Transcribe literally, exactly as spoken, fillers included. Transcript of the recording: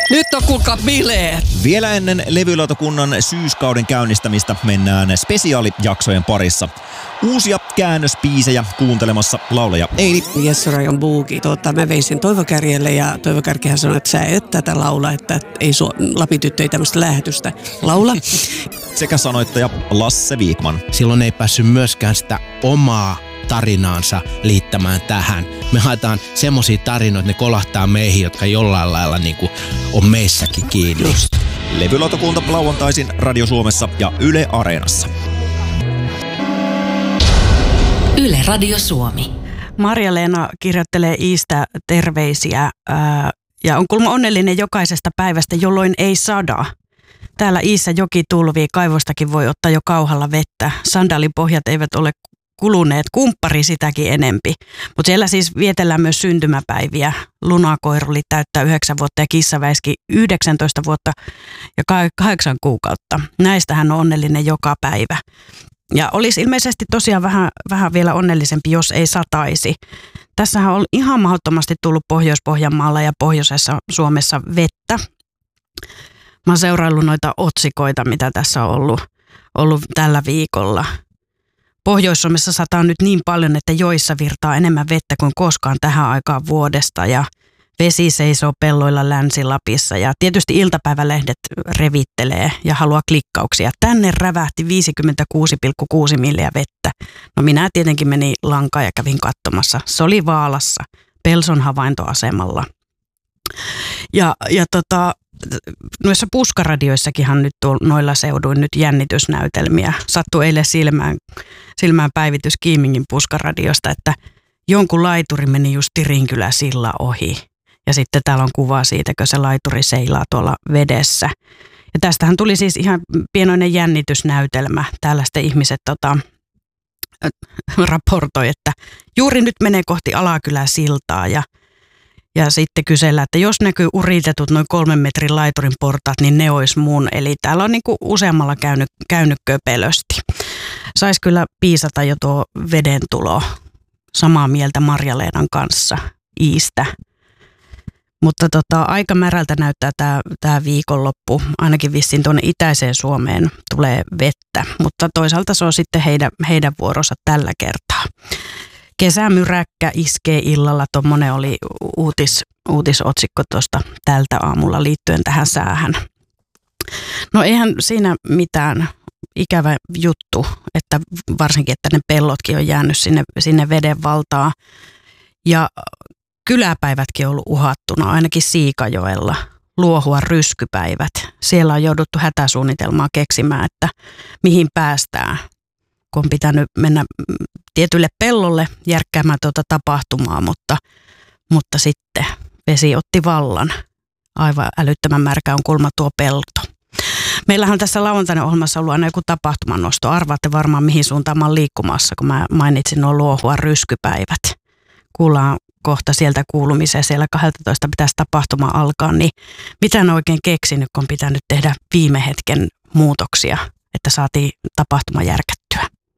Nyt on kuulkaa bileet. Vielä ennen levylautakunnan syyskauden käynnistämistä mennään spesiaalijaksojen parissa. Uusia käännöspiisejä kuuntelemassa laulaja Eili. Jesse-Rajon buuki. Tuota, mä vein sen Toivo Kärjelle ja Toivo Kärkihän sanoi, että sä et tätä laula, että ei su- Lapin-tyttö ei tämmöistä lähetystä laula. Sekä sanoittaja Lasse Viikman. Silloin ei päässyt myöskään sitä omaa tarinaansa liittämään tähän. Me haetaan semmosia tarinoita, ne kolahtaa meihin, jotka jollain lailla niin kuin on meissäkin kiinni. Just. Levylautakunta lauantaisin Radio Suomessa ja Yle Areenassa. Yle Radio Suomi. Marja-Leena kirjoittelee Iistä terveisiä ää, ja on kuulemma onnellinen jokaisesta päivästä, jolloin ei sada. Täällä Iissä joki tulvii, kaivostakin voi ottaa jo kauhalla vettä. Sandalipohjat eivät ole kuluneet, kumppari sitäkin enempi. Mutta siellä siis vietellään myös syntymäpäiviä. Lunakoiruli täyttää yhdeksän vuotta ja kissaväiski yhdeksäntoista vuotta ja kahdeksan kuukautta. Näistä hän on onnellinen joka päivä. Ja olisi ilmeisesti tosiaan vähän, vähän vielä onnellisempi, jos ei sataisi. Tässähän on ihan mahdottomasti tullut Pohjois-Pohjanmaalla ja pohjoisessa Suomessa vettä. Mä oon seuraillut noita otsikoita, mitä tässä on ollut, ollut tällä viikolla. Pohjois-Suomessa sataa nyt niin paljon, että joissa virtaa enemmän vettä kuin koskaan tähän aikaan vuodesta ja vesi seisoo pelloilla Länsi-Lapissa ja tietysti iltapäivälehdet revittelee ja haluaa klikkauksia. Tänne rävähti viisikymmentäkuusi pilkku kuusi milliä vettä. No minä tietenkin menin lankaan ja kävin katsomassa. Se oli Vaalassa, Pelson havaintoasemalla. Ja, ja tota, noissa puskaradioissakinhan nyt tuolla noilla seuduin nyt jännitysnäytelmiä. Sattui eilen silmään, silmään päivitys Kiimingin puskaradiosta, että jonkun laituri meni just Tirinkylä silla ohi. Ja sitten täällä on kuva siitä, kun se laituri seilaa tuolla vedessä. Ja tästähän tuli siis ihan pienoinen jännitysnäytelmä. Täällä sitten ihmiset tota, raportoi, että juuri nyt menee kohti Alakylän siltaa ja Ja sitten kysellään, että jos näkyy uritetut noin kolmen metrin laiturin portaat, niin ne olisi mun. Eli täällä on niin kuin useammalla käynyt, käynyt köpelösti. Saisi kyllä piisata jo tuo veden tulo. Samaa mieltä Marja-Leenan kanssa Iistä. Mutta tota, aika märältä näyttää tämä, tämä viikonloppu. Ainakin vissiin tuonne itäiseen Suomeen tulee vettä. Mutta toisaalta se on sitten heidän, heidän vuoronsa tällä kertaa. Kesämyräkkä iskee illalla, tuommoinen oli uutis, uutisotsikko tuosta tältä aamulla liittyen tähän säähän. No eihän siinä mitään, ikävä juttu, että varsinkin, että ne pellotkin on jäänyt sinne, sinne veden valtaan. Ja kyläpäivätkin on ollut uhattuna, ainakin Siikajoella, Luohuan ryskypäivät. Siellä on jouduttu hätäsuunnitelmaa keksimään, että mihin päästään, kun on pitänyt mennä tietylle pellolle järkkäämään tuota tapahtumaa, mutta, mutta sitten vesi otti vallan. Aivan älyttömän märkä on kulma tuo pelto. Meillähän on tässä lauantaina ohjelmassa ollut aina joku tapahtumannosto. Arvaatte varmaan mihin suuntaan mä oon liikkumassa, kun mä mainitsin nuo Luohuan ryskypäivät. Kuullaan kohta sieltä kuulumiseen, siellä kaksitoista pitäisi tapahtuma alkaa, niin mitä en oikein keksinyt, kun on pitänyt tehdä viime hetken muutoksia, että saatiin tapahtuma järkättyä.